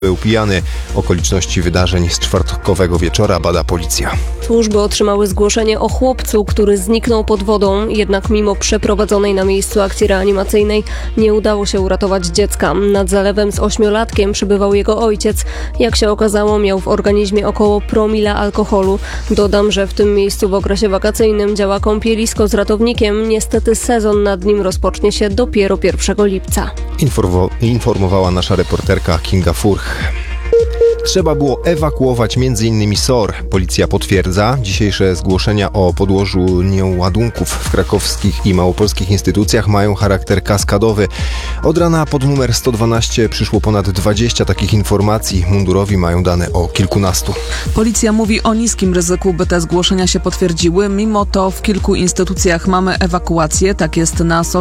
Był pijany. Okoliczności wydarzeń z czwartkowego wieczora bada policja. Służby otrzymały zgłoszenie o chłopcu, który zniknął pod wodą, jednak mimo przeprowadzonej na miejscu akcji reanimacyjnej nie udało się uratować dziecka. Nad zalewem z 8-latkiem przebywał jego ojciec. Jak się okazało, miał w organizmie około promila alkoholu. Dodam, że w tym miejscu w okresie wakacyjnym działa kąpielisko z ratownikiem. Niestety sezon nad nim rozpocznie się dopiero 1 lipca. Informowała nasza reporterka Kinga Furch. Trzeba było ewakuować m.in. SOR. Policja potwierdza. Dzisiejsze zgłoszenia o podłożu ładunków w krakowskich i małopolskich instytucjach mają charakter kaskadowy. Od rana pod numer 112 przyszło ponad 20 takich informacji. Mundurowi mają dane o kilkunastu. Policja mówi o niskim ryzyku, by te zgłoszenia się potwierdziły. Mimo to w kilku instytucjach mamy ewakuację. Tak jest na SOR